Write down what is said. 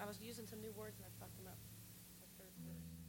was using some new words and I fucked them up. The third verse.